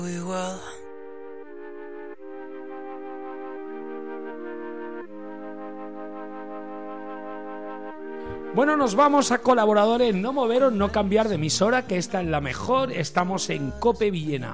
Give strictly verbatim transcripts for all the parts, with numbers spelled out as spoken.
Igual. Bueno, nos vamos a colaboradores, no moveros, no cambiar de emisora, que esta es la mejor. Estamos en Cope Villena.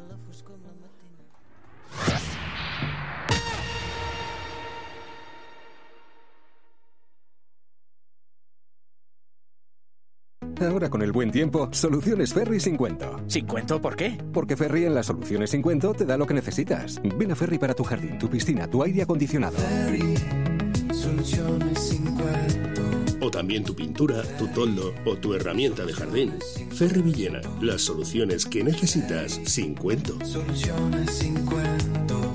Ahora con el buen tiempo, Soluciones Ferri sin cuento. ¿Sin cuento por qué? Porque Ferri en las Soluciones sin cuento te da lo que necesitas. Ven a Ferri para tu jardín, tu piscina, tu aire acondicionado. Ferri, Soluciones sin cuento. O también tu pintura, tu toldo o tu herramienta de jardín. Ferri Villena, las soluciones que necesitas sin cuento. Soluciones sin cuento.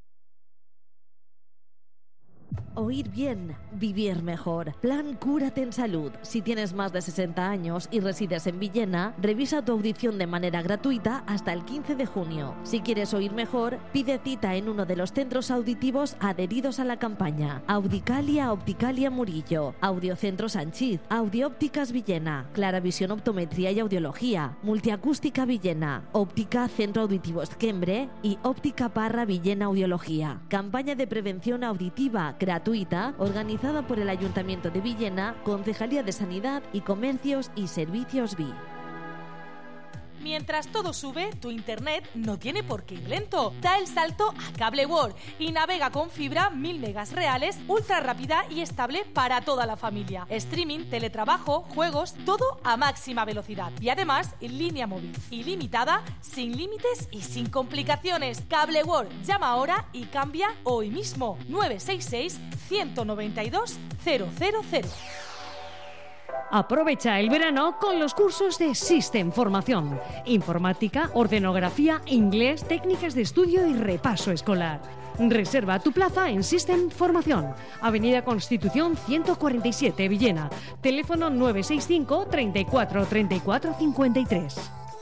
Oír bien, vivir mejor. Plan Cúrate en Salud. Si tienes más de sesenta años y resides en Villena, revisa tu audición de manera gratuita hasta el quince de junio. Si quieres oír mejor, pide cita en uno de los centros auditivos adheridos a la campaña. Audicalia Opticalia Murillo, Audiocentro Sanchiz, Audiópticas Villena, Claravisión Optometría y Audiología, Multiacústica Villena, Óptica Centro Auditivo Esquembre y Óptica Parra Villena Audiología. Campaña de prevención auditiva gratuita organizada por el Ayuntamiento de Villena, Concejalía de Sanidad y Comercios y Servicios V I. Mientras todo sube, tu internet no tiene por qué ir lento. Da el salto a Cable World y navega con fibra mil megas reales, ultra rápida y estable para toda la familia. Streaming, teletrabajo, juegos, todo a máxima velocidad. Y además, en línea móvil ilimitada, sin límites y sin complicaciones. Cable World, llama ahora y cambia hoy mismo. nueve seis seis, uno nueve dos, cero cero cero. Aprovecha el verano con los cursos de System Formación. Informática, ordenografía, inglés, técnicas de estudio y repaso escolar. Reserva tu plaza en System Formación. Avenida Constitución ciento cuarenta y siete, Villena. Teléfono nueve seis cinco, treinta y cuatro, treinta y cuatro, cincuenta y tres.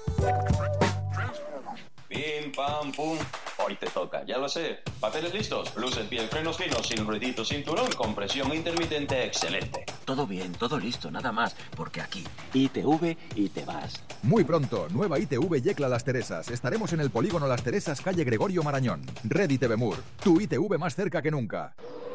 Pim, pam, pum. Hoy te toca, ya lo sé. ¿Papeles listos? Luces bien, frenos finos, sin ruidito, cinturón, compresión intermitente, excelente. Todo bien, todo listo, nada más. Porque aquí, I T V y te vas. Muy pronto, nueva I T V Yecla Las Teresas. Estaremos en el polígono Las Teresas, calle Gregorio Marañón. Red I T V Mur, tu I T V más cerca que nunca.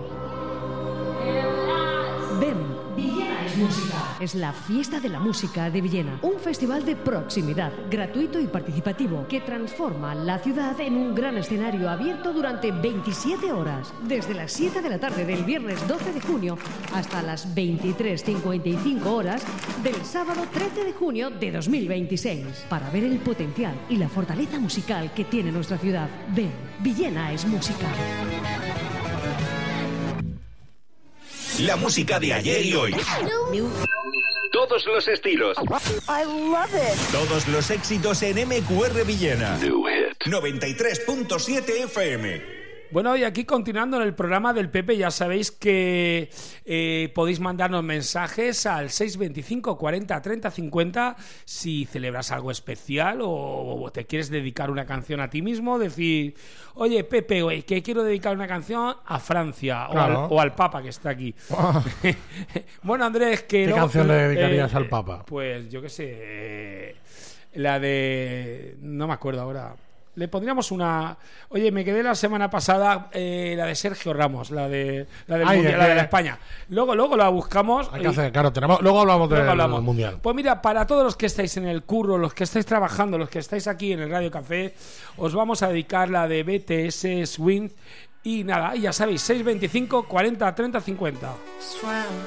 Ven, Villena es música. Es la fiesta de la música de Villena. Un festival de proximidad, gratuito y participativo, que transforma la ciudad en un gran escenario abierto durante veintisiete horas. Desde las siete de la tarde del viernes doce de junio hasta las veintitrés cincuenta y cinco horas del sábado trece de junio de dos mil veintiséis. Para ver el potencial y la fortaleza musical que tiene nuestra ciudad. Ven, Villena es música. La música de ayer y hoy. Todos los estilos. I love it. Todos los éxitos en M Q R Villena. noventa y tres punto siete F M. Bueno, y aquí continuando en el programa del Pepe, ya sabéis que eh, podéis mandarnos mensajes al seis veinticinco, cuarenta, treinta, cincuenta si celebras algo especial o, o te quieres dedicar una canción a ti mismo, decir, oye Pepe, oye, que quiero dedicar una canción a Francia, claro, o, al, o al Papa que está aquí. Bueno, Andrés, que ¿qué no, canción le dedicarías eh, al Papa? Pues yo qué sé, eh, la de... no me acuerdo ahora. Le pondríamos una... Oye, me quedé la semana pasada eh, la de Sergio Ramos, la de la del Ay, mundial, que... la de la España. Luego, luego la buscamos. Hay que hacer, claro, tenemos... luego hablamos del hablamos. mundial. Pues mira, para todos los que estáis en el curro, los que estáis trabajando, los que estáis aquí en el Radio Café, os vamos a dedicar la de B T S Swing. Y nada, ya sabéis, seis veinticinco, cuarenta, treinta, cincuenta.